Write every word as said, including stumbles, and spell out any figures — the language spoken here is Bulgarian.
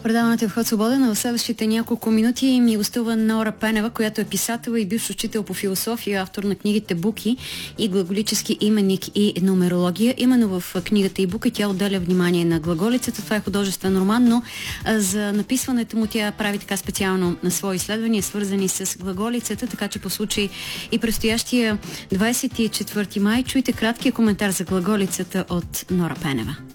Предаването е Вход свободен, а в следващите няколко минути ми гостува Нора Пенева, която е писател и бивш учител по философия, автор на книгите Буки и глаголически именник и нумерология. Именно в книгата и Буки тя отделя внимание на глаголицата. Това е художествен роман, но за написването му тя прави така специално на свои изследвания, свързани с глаголицата, така че по случай и предстоящия двадесет и четвърти май чуйте краткия коментар за глаголицата от Нора Пенева.